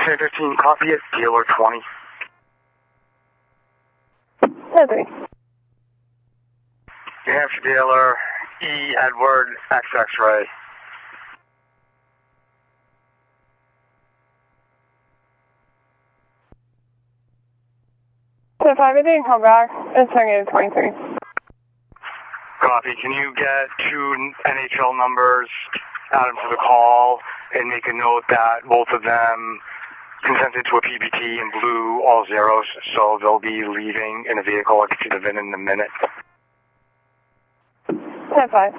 1015, copy it, dealer 20. 10-3. New Hampshire dealer, E. Edward, X-Ray. 10-5, didn't come back. It's turning into 23. Copy. Can you get 2 NHL numbers, add them to the call, and make a note that both of them consented to a PBT in blue, all zeros, so they'll be leaving in a vehicle. I can see the VIN in a minute. 10-5.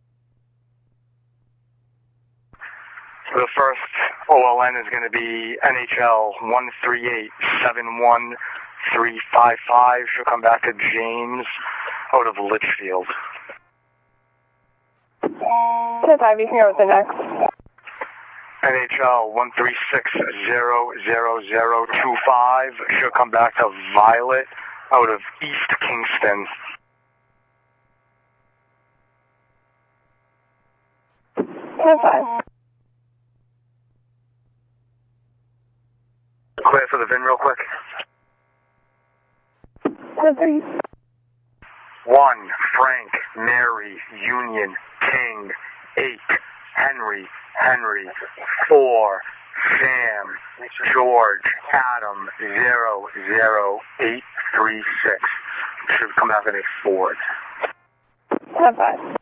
So the first OLN is going to be NHL 138-71355. She'll come back to James out of Litchfield. 10-5, you can go with the next. NHL 136-00025. She'll come back to Violet out of East Kingston. 10-5. Clear for the VIN real quick. 10-3. 1, Frank, Mary, Union, King. 8, Henry, 4, Sam, George, Adam, 00836. Should come out in a Ford. 10-5.